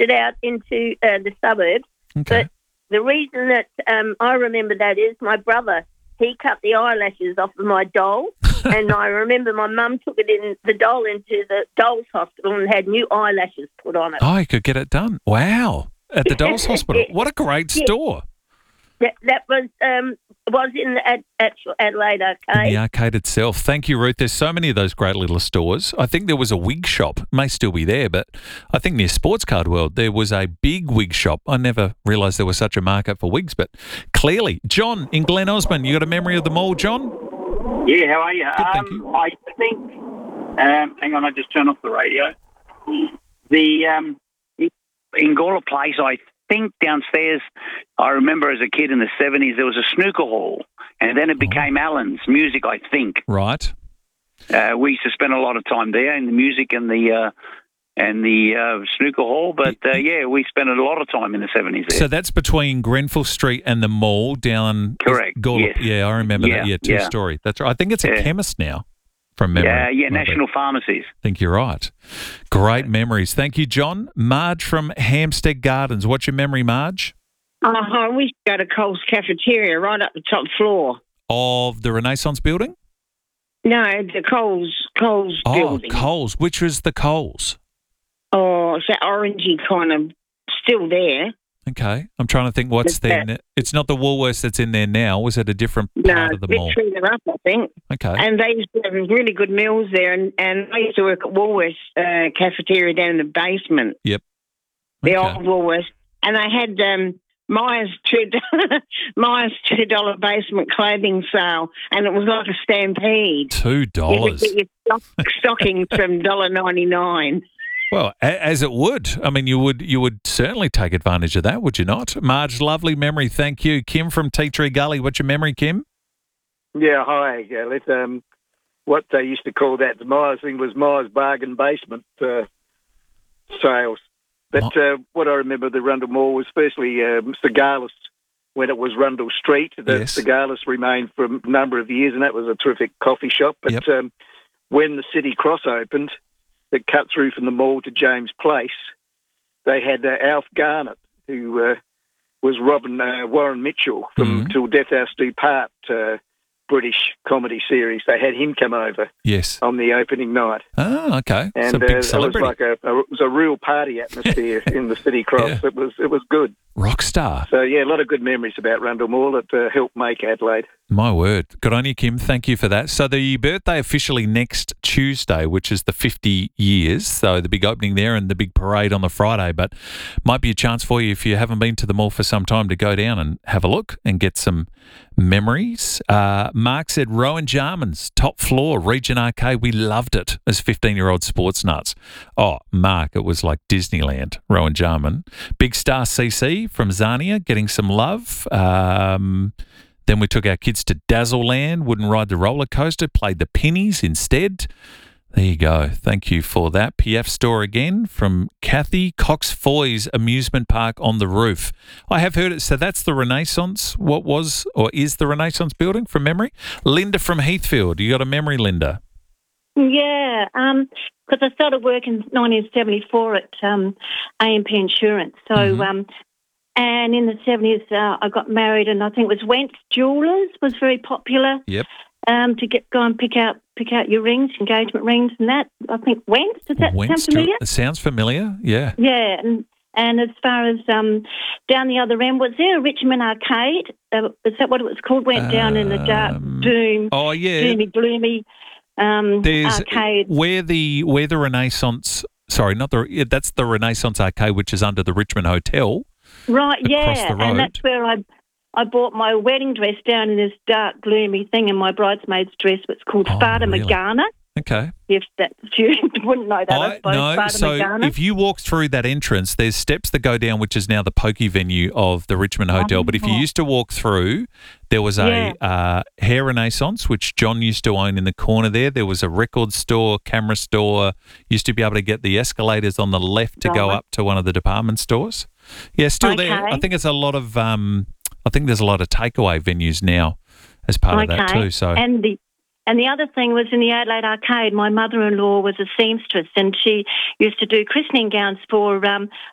drifted out into the suburbs. Okay. But the reason that I remember that is my brother, he cut the eyelashes off of my doll. And I remember my mum took the doll into the dolls hospital and had new eyelashes put on it. Oh, you could get it done. Wow. At the Dolls Hospital. What a great store. That was in the actual Adelaide Arcade. In the arcade itself. Thank you, Ruth. There's so many of those great little stores. I think there was a wig shop. It may still be there, but I think near Sports Card World there was a big wig shop. I never realised there was such a market for wigs, but clearly. John in Glen Osmond, you got a memory of the mall, John? Yeah, how are you? Good, thank you. I think, hang on, I just turned off the radio. In Gawler Place, I think downstairs, I remember as a kid in the 70s, there was a snooker hall, and then it became Allen's Music, I think. Right. We used to spend a lot of time there in the music and the snooker hall, but we spent a lot of time in the 70s there. So that's between Grenfell Street and the mall down... Correct, Gawler. yes. Yeah, I remember that. Yeah, two-story. That's right. I think it's a chemist now, from memory. Yeah, National Pharmacies. I think you're right. Great memories. Thank you, John. Marge from Hampstead Gardens. What's your memory, Marge? We used to go to Coles Cafeteria right up the top floor. Of the Renaissance building? No, the Coles building. Oh, Coles. Which was the Coles? Oh, it's that orangey kind of still there. Okay. I'm trying to think what's there. It's not the Woolworths that's in there now. Was it a different part of the mall? No, it's further up, I think. Okay. And they used to have really good meals there, and I used to work at Woolworths cafeteria down in the basement. Yep. The old Woolworths. And they had Myers $2 basement clothing sale, and it was like a stampede. $2. You could get your stockings from $1.99. Well, as it would. I mean, you would certainly take advantage of that, would you not? Marge, lovely memory. Thank you. Kim from Tea Tree Gully. What's your memory, Kim? Yeah, hi. What they used to call that, the Myers thing, was Myers Bargain Basement sales. But what I remember the Rundle Mall was firstly Cigalis, when it was Rundle Street. Yes. Cigalis remained for a number of years, and that was a terrific coffee shop. But when the City Cross opened, that cut through from the mall to James Place, they had Alf Garnett, who was robbing Warren Mitchell from Till Death Us Do Part British comedy series. They had him come over on the opening night. Oh, okay. And it's a big celebrity. It was a real party atmosphere in the City Cross. Yeah. It was good. Rockstar. So, a lot of good memories about Rundle Mall that helped make Adelaide. My word. Good on you, Kim. Thank you for that. So the birthday officially next Tuesday, which is the 50 years. So the big opening there and the big parade on the Friday. But might be a chance for you if you haven't been to the mall for some time to go down and have a look and get some memories. Mark said Rowan Jarman's top floor, Region Arcade. We loved it as 15-year-old sports nuts. Oh, Mark, it was like Disneyland, Rowan Jarman. Big Star CC from Zania getting some love. Then we took our kids to Dazzle Land, wouldn't ride the roller coaster, played the pennies instead. There you go. Thank you for that. PF Store again from Kathy. Cox Foy's amusement park on the roof. I have heard it. So that's the Renaissance. What was or is the Renaissance building from memory? Linda from Heathfield. You got a memory, Linda? Yeah, because I started work in 1974 at AMP Insurance. So, and in the 70s, I got married, and I think it was Wentz Jewellers was very popular. Yep. To go and pick out your rings, engagement rings, and that. I think Wentz. Does that sound familiar? It sounds familiar. Yeah. Yeah, and as far as down the other end, was there a Richmond Arcade? Is that what it was called? Went down in the dark doom. Oh yeah. Gloomy. There's arcade. where the Renaissance. Sorry, that's the Renaissance Arcade, which is under the Richmond Hotel. Right. Across Yeah, the road. and that's where I bought my wedding dress down in this dark, gloomy thing, and my bridesmaid's dress. It's called Fata Morgana. Okay. If you wouldn't know that, I suppose. No, Fata so Morgana. if you walk through that entrance, there's steps that go down, which is now the pokey venue of the Richmond Hotel. But if you used to walk through, there was a hair Renaissance, which John used to own in the corner there. There was a record store, camera store. Used to be able to get the escalators on the left to go up to one of the department stores. Yeah, still there. I think it's a lot of. I think there's a lot of takeaway venues now as part of that too. So And the other thing was in the Adelaide Arcade, my mother-in-law was a seamstress, and she used to do christening gowns for